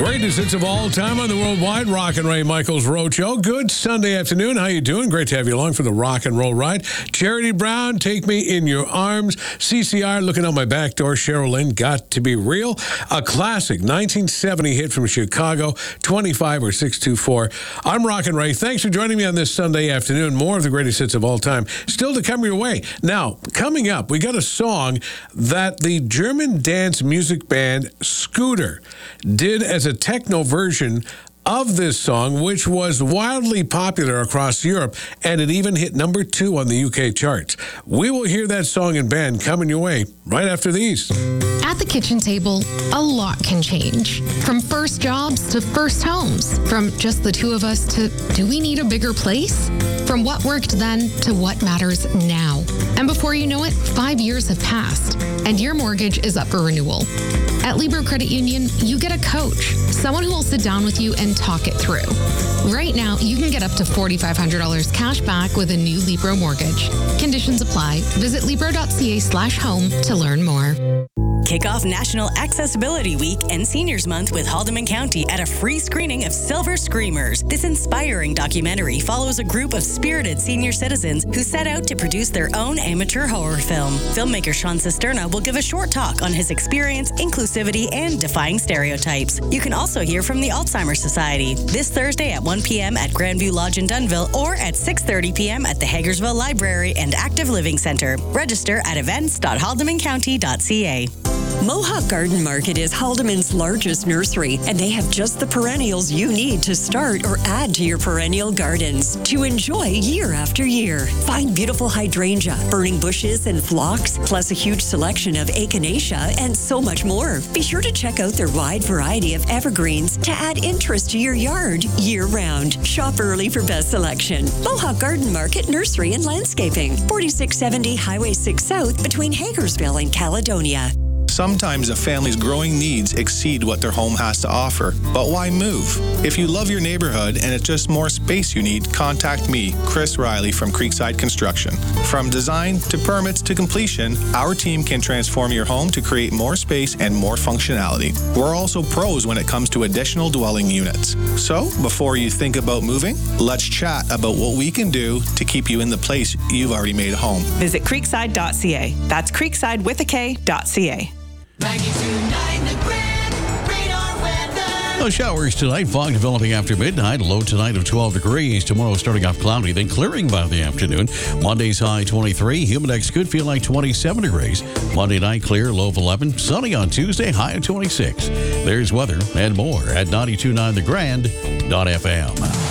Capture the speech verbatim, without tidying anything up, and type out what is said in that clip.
Greatest hits of all time on the worldwide Rock and Ray Michaels Road Show. Good Sunday afternoon. How you doing? Great to have you along for the rock and roll ride. Charity Brown, Take Me in Your Arms. C C R, Looking Out My Back Door. Cheryl Lynn, Got to Be Real. A classic nineteen seventy hit from Chicago, twenty-five or six two four. I'm Rock and Ray. Thanks for joining me on this Sunday afternoon. More of the greatest hits of all time still to come your way. Now, coming up, we got a song that the German dance music band Scooter did as a techno version of this song, which was wildly popular across Europe, and it even hit number two on the U K charts. We will hear that song and band coming your way right after these. At the kitchen table, a lot can change. From first jobs to first homes. From just the two of us to, do we need a bigger place? From what worked then to what matters now. And before you know it, five years have passed, and your mortgage is up for renewal. At Libro Credit Union, you get a coach, someone who will sit down with you and talk it through. Right now, you can get up to four thousand five hundred dollars cash back with a new Libro mortgage. Conditions apply. Visit Libro.ca slash home to learn more. Kick off National Accessibility Week and Seniors Month with Haldeman County at a free screening of Silver Screamers. This inspiring documentary follows a group of spirited senior citizens who set out to produce their own amateur horror film. Filmmaker Sean Cisterna will give a short talk on his experience, inclusivity, and defying stereotypes. You can also hear from the Alzheimer's Society this Thursday at one p.m. at Grandview Lodge in Dunnville or at six thirty p.m. at the Hagersville Library and Active Living Center. Register at events dot haldeman county dot c a. Mohawk Garden Market is Haldeman's largest nursery, and they have just the perennials you need to start or add to your perennial gardens to enjoy year after year. Find beautiful hydrangea, burning bushes, and phlox, plus a huge selection of echinacea and so much more. Be sure to check out their wide variety of evergreens to add interest to your yard year-round. Shop early for best selection. Mohawk Garden Market Nursery and Landscaping, forty-six seventy Highway six South between Hagersville and Caledonia. Sometimes a family's growing needs exceed what their home has to offer. But why move? If you love your neighborhood and it's just more space you need, contact me, Chris Riley from Creekside Construction. From design to permits to completion, our team can transform your home to create more space and more functionality. We're also pros when it comes to additional dwelling units. So, before you think about moving, let's chat about what we can do to keep you in the place you've already made home. Visit creekside dot c a. That's creekside with a K dot c a. ninety-two point nine The Grand, radar weather. No showers tonight, fog developing after midnight, low tonight of twelve degrees. Tomorrow starting off cloudy, then clearing by the afternoon. Monday's high twenty-three, Humidex could feel like twenty-seven degrees. Monday night clear, low of eleven. Sunny on Tuesday, high of twenty-six. There's weather and more at ninety-two point nine the grand dot f m.